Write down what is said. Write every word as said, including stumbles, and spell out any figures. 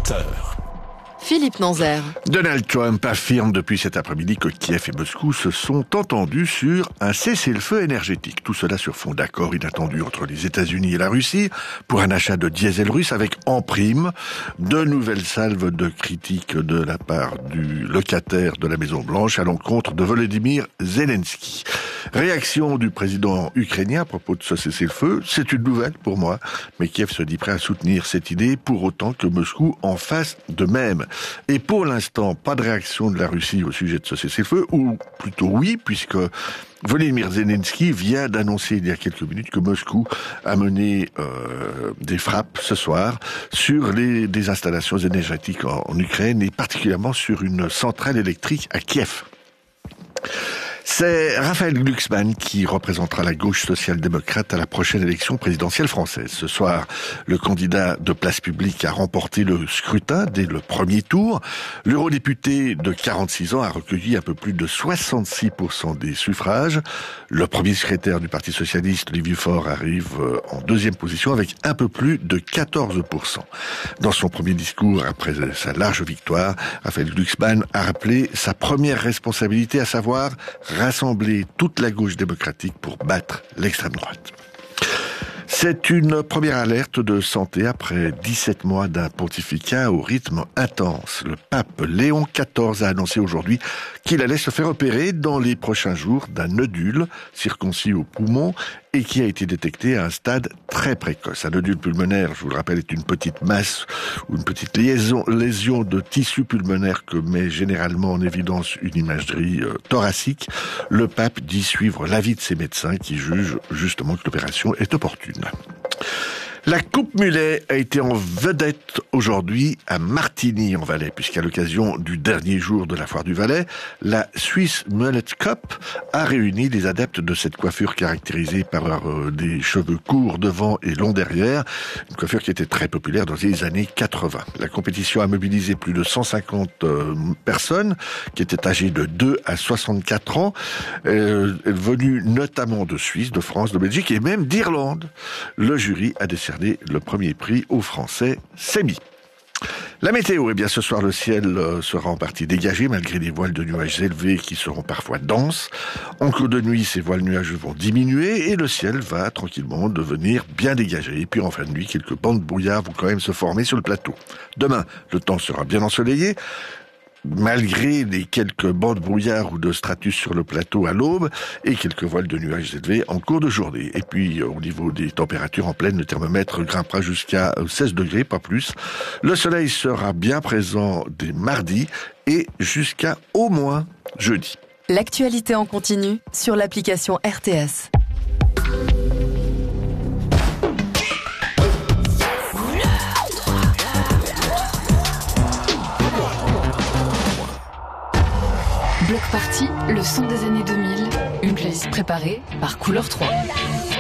vingt heures. Philippe Nanzer. Donald Trump affirme depuis cet après-midi que Kiev et Moscou se sont entendus sur un cessez-le-feu énergétique. Tout cela sur fond d'accord inattendu entre les États-Unis et la Russie pour un achat de diesel russe avec en prime de nouvelles salves de critiques de la part du locataire de la Maison-Blanche à l'encontre de Volodymyr Zelensky. Réaction du président ukrainien à propos de ce cessez-le-feu, c'est une nouvelle pour moi, mais Kiev se dit prêt à soutenir cette idée pour autant que Moscou en fasse de même. Et pour l'instant, pas de réaction de la Russie au sujet de ce cessez-le-feu, ou plutôt oui, puisque Volodymyr Zelensky vient d'annoncer il y a quelques minutes que Moscou a mené euh, des frappes ce soir sur les, des installations énergétiques en, en Ukraine, et particulièrement sur une centrale électrique à Kiev. C'est Raphaël Glucksmann qui représentera la gauche social-démocrate à la prochaine élection présidentielle française. Ce soir, le candidat de Place Publique a remporté le scrutin dès le premier tour. L'eurodéputé de quarante-six ans a recueilli un peu plus de soixante-six pour cent des suffrages. Le premier secrétaire du Parti socialiste, Olivier Faure, arrive en deuxième position avec un peu plus de quatorze pour cent. Dans son premier discours, après sa large victoire, Raphaël Glucksmann a rappelé sa première responsabilité, à savoir rassembler toute la gauche démocratique pour battre l'extrême droite. C'est une première alerte de santé après dix-sept mois d'un pontificat au rythme intense. Le pape Léon quatorze a annoncé aujourd'hui qu'il allait se faire opérer dans les prochains jours d'un nodule circoncis au poumon et qui a été détecté à un stade très précoce. Un nodule pulmonaire, je vous le rappelle, est une petite masse ou une petite liaison, lésion de tissu pulmonaire que met généralement en évidence une imagerie euh, thoracique. Le pape dit suivre l'avis de ses médecins qui jugent justement que l'opération est opportune. La Coupe Mulet a été en vedette aujourd'hui à Martigny en Valais, puisqu'à l'occasion du dernier jour de la foire du Valais, la Swiss Mullet Cup a réuni les adeptes de cette coiffure caractérisée par euh, des cheveux courts devant et longs derrière, une coiffure qui était très populaire dans les années quatre-vingts. La compétition a mobilisé plus de cent cinquante euh, personnes qui étaient âgées de deux à soixante-quatre ans, euh, venues notamment de Suisse, de France, de Belgique et même d'Irlande. Le jury a décerné le premier prix aux Français Semi. La météo, eh bien ce soir le ciel sera en partie dégagé malgré des voiles de nuages élevés qui seront parfois denses. En cours de nuit, ces voiles nuageux vont diminuer et le ciel va tranquillement devenir bien dégagé. Et puis en fin de nuit, quelques bandes de brouillard vont quand même se former sur le plateau. Demain, le temps sera bien ensoleillé, malgré les quelques bancs de brouillard ou de stratus sur le plateau à l'aube et quelques voiles de nuages élevés en cours de journée. Et puis, au niveau des températures en pleine, le thermomètre grimpera jusqu'à seize degrés, pas plus. Le soleil sera bien présent dès mardi et jusqu'à au moins jeudi. L'actualité en continu sur l'application R T S. Bloc Party, le son des années deux mille. Une playlist préparée par Couleur trois.